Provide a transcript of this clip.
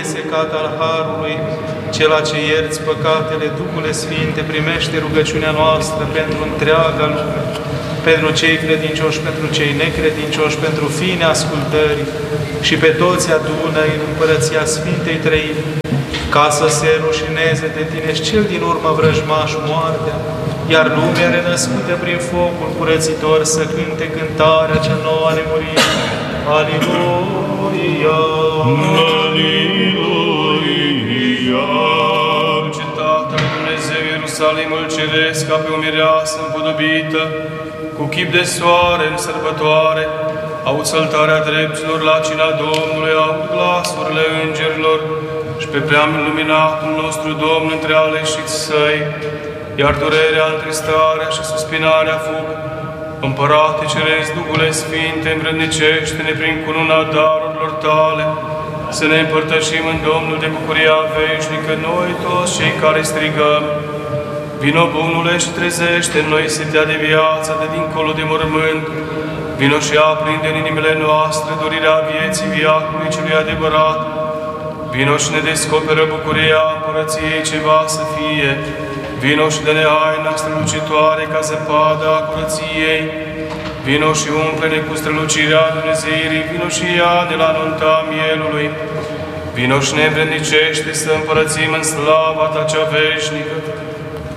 nesecat al Harului, Cela ce ierți păcatele, Duhule Sfinte, primește rugăciunea noastră pentru întreaga lume, pentru cei credincioși, pentru cei necredincioși, pentru fiii neascultării și pe toți adună în Împărăția Sfintei Treimi, ca să se rușineze de Tine și cel din urmă vrăjmaș moartea, iar lumea renăscută prin focul curățitor să cânte cântarea cea nouă a nemuririi. Aleluia! Aleluia! Cetatea lui Dumnezeu, Ierusalimul Ceresc, ca pe o mireasă împodobită, cu chip de soare în sărbătoare, aud săltarea dreptilor la cina Domnului, aud glasurile îngerilor și pe prea luminatul nostru Domn între aleșiți Săi, iar durerea, întristarea și suspinarea fug. Împărate Ceresc, Duhule Sfinte, învrednicește-ne prin cununa darurilor Tale, să ne împărtășim în Domnul de bucuria veșnică, noi toți cei care strigăm: vino, Bunule, și trezește în noi setea de viață de dincolo de mormânt. Vino și aprinde în inimile noastre dorirea vieții viacului celui adevărat. Vino și ne descoperă bucuria împărăției ce va să fie. Vino și dă-ne haina strălucitoare ca zăpada a curăției. Vino și umple-ne cu strălucirea Dumnezeirii. Vino și ia-ne la nunta mielului. Vino și ne învrednicește să împărățim în slava Ta cea veșnică.